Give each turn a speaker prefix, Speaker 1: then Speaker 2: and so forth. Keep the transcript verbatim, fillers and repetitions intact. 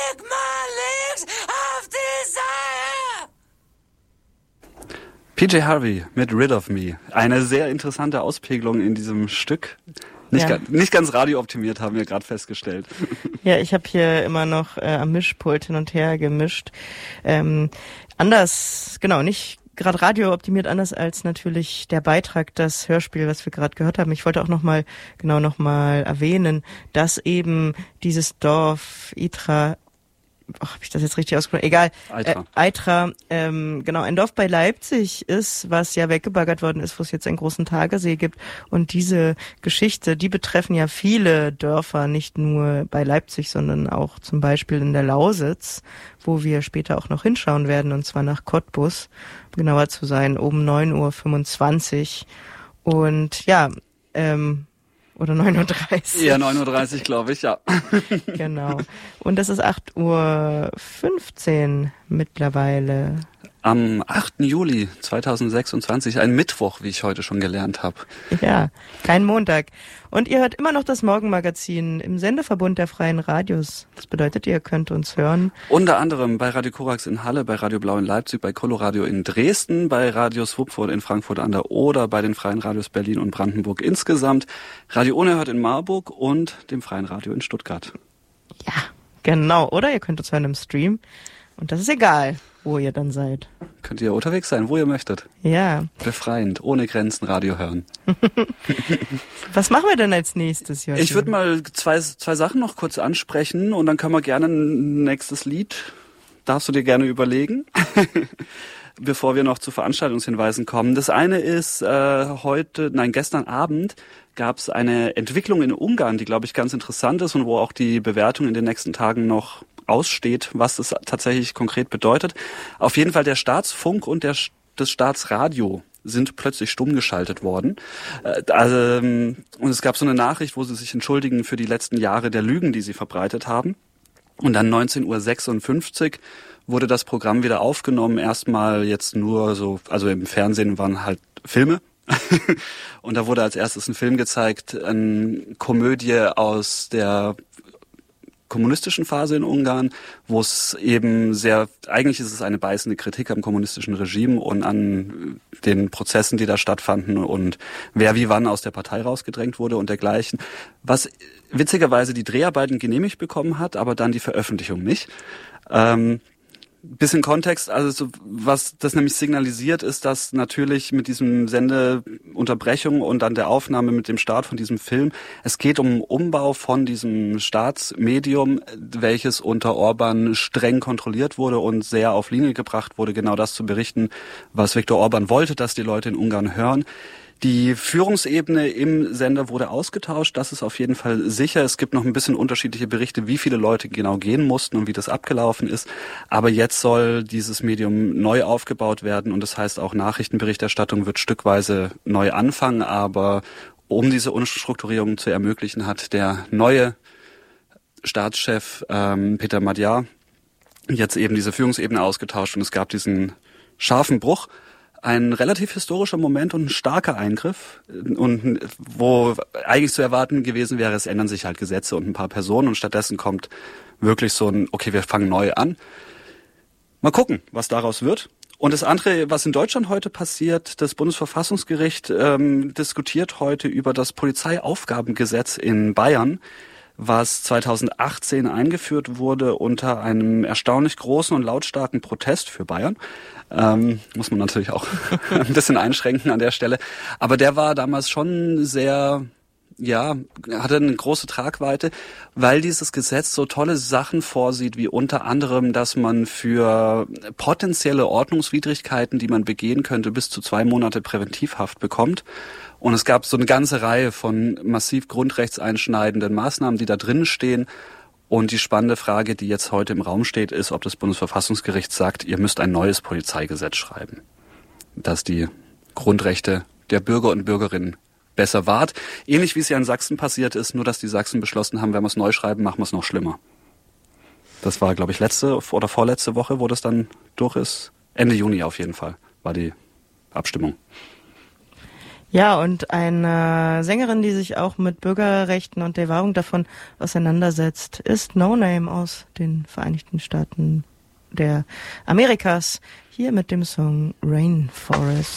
Speaker 1: Lick my lips of desire.
Speaker 2: P J Harvey mit Rid of Me. Eine sehr interessante Auspegelung in diesem Stück. Nicht,
Speaker 3: ja.
Speaker 2: ga, nicht ganz radiooptimiert, haben wir gerade festgestellt.
Speaker 3: Ja, ich habe hier immer noch äh, am Mischpult hin und her gemischt. Ähm, anders, genau, nicht gerade radiooptimiert, anders als natürlich der Beitrag, das Hörspiel, was wir gerade gehört haben. Ich wollte auch nochmal, genau nochmal erwähnen, dass eben dieses Dorf Itra, ach, habe ich das jetzt richtig ausgesprochen? Egal.
Speaker 2: Eitra.
Speaker 3: Äh, Eitra, ähm, genau, ein Dorf bei Leipzig ist, was ja weggebaggert worden ist, wo es jetzt einen großen Tagersee gibt. Und diese Geschichte, die betreffen ja viele Dörfer, nicht nur bei Leipzig, sondern auch zum Beispiel in der Lausitz, wo wir später auch noch hinschauen werden, und zwar nach Cottbus, um genauer zu sein, um neun Uhr fünfundzwanzig. Und ja, ähm, oder neun Uhr dreißig.
Speaker 2: Ja, neun Uhr dreißig, glaube ich, ja.
Speaker 3: Genau. Und das ist acht Uhr fünfzehn mittlerweile.
Speaker 2: Am achten Juli zweitausendsechsundzwanzig, ein Mittwoch, wie ich heute schon gelernt habe.
Speaker 3: Ja, kein Montag. Und ihr hört immer noch das Morgenmagazin im Sendeverbund der Freien Radios. Das bedeutet, ihr könnt uns hören.
Speaker 2: Unter anderem bei Radio Korax in Halle, bei Radio Blau in Leipzig, bei Coloradio in Dresden, bei Radio Swupfurt in Frankfurt an der Oder, bei den Freien Radios Berlin und Brandenburg insgesamt, Radio Unerhört in Marburg und dem Freien Radio in Stuttgart.
Speaker 3: Ja, genau. Oder ihr könnt uns hören im Stream. Und das ist egal, wo ihr dann seid.
Speaker 2: Könnt ihr unterwegs sein, wo ihr möchtet.
Speaker 3: Ja.
Speaker 2: Befreiend, ohne Grenzen Radio hören.
Speaker 3: Was machen wir denn als nächstes, Joachim?
Speaker 2: Ich würde mal zwei, zwei Sachen noch kurz ansprechen und dann können wir gerne ein nächstes Lied, darfst du dir gerne überlegen, bevor wir noch zu Veranstaltungshinweisen kommen. Das eine ist äh, heute, nein, gestern Abend gab es eine Entwicklung in Ungarn, die, glaube ich, ganz interessant ist und wo auch die Bewertung in den nächsten Tagen noch aussteht, was das tatsächlich konkret bedeutet. Auf jeden Fall der Staatsfunk und der, das Staatsradio sind plötzlich stumm geschaltet worden. Äh, also, und es gab so eine Nachricht, wo sie sich entschuldigen für die letzten Jahre der Lügen, die sie verbreitet haben. Und dann neunzehn Uhr sechsundfünfzig wurde das Programm wieder aufgenommen. Erstmal jetzt nur so, also im Fernsehen waren halt Filme. Und da wurde als erstes ein Film gezeigt, eine Komödie aus der kommunistischen Phase in Ungarn, wo es eben sehr, eigentlich ist es eine beißende Kritik am kommunistischen Regime und an den Prozessen, die da stattfanden und wer wie wann aus der Partei rausgedrängt wurde und dergleichen. Was witzigerweise die Dreharbeiten genehmigt bekommen hat, aber dann die Veröffentlichung nicht. Ähm, Bisschen Kontext, also so, was das nämlich signalisiert, ist, dass natürlich mit diesem Sendeunterbrechung und dann der Aufnahme mit dem Start von diesem Film, es geht um den Umbau von diesem Staatsmedium, welches unter Orban streng kontrolliert wurde und sehr auf Linie gebracht wurde, genau das zu berichten, was Viktor Orban wollte, dass die Leute in Ungarn hören. Die Führungsebene im Sender wurde ausgetauscht, das ist auf jeden Fall sicher. Es gibt noch ein bisschen unterschiedliche Berichte, wie viele Leute genau gehen mussten und wie das abgelaufen ist. Aber jetzt soll dieses Medium neu aufgebaut werden und das heißt auch Nachrichtenberichterstattung wird stückweise neu anfangen. Aber um diese Umstrukturierung zu ermöglichen, hat der neue Staatschef ähm, Peter Magyar jetzt eben diese Führungsebene ausgetauscht und es gab diesen scharfen Bruch. Ein relativ historischer Moment und ein starker Eingriff und wo eigentlich zu erwarten gewesen wäre, es ändern sich halt Gesetze und ein paar Personen und stattdessen kommt wirklich so ein, okay, wir fangen neu an. Mal gucken, was daraus wird. Und das andere, was in Deutschland heute passiert, das Bundesverfassungsgericht ähm, diskutiert heute über das Polizeiaufgabengesetz in Bayern, was zweitausendachtzehn eingeführt wurde unter einem erstaunlich großen und lautstarken Protest für Bayern. Ähm, muss man natürlich auch ein bisschen einschränken an der Stelle. Aber der war damals schon sehr, ja, hatte eine große Tragweite, weil dieses Gesetz so tolle Sachen vorsieht, wie unter anderem, dass man für potenzielle Ordnungswidrigkeiten, die man begehen könnte, bis zu zwei Monate Präventivhaft bekommt. Und es gab so eine ganze Reihe von massiv grundrechtseinschneidenden Maßnahmen, die da drin stehen. Und die spannende Frage, die jetzt heute im Raum steht, ist, ob das Bundesverfassungsgericht sagt, ihr müsst ein neues Polizeigesetz schreiben, das die Grundrechte der Bürger und Bürgerinnen besser wahrt. Ähnlich wie es ja in Sachsen passiert ist, nur dass die Sachsen beschlossen haben, wenn wir es neu schreiben, machen wir es noch schlimmer. Das war, glaube ich, letzte oder vorletzte Woche, wo das dann durch ist. Ende Juni auf jeden Fall war die Abstimmung.
Speaker 3: Ja, und eine Sängerin, die sich auch mit Bürgerrechten und der Wahrung davon auseinandersetzt, ist No Name aus den Vereinigten Staaten der Amerikas. Hier mit dem Song Rainforest.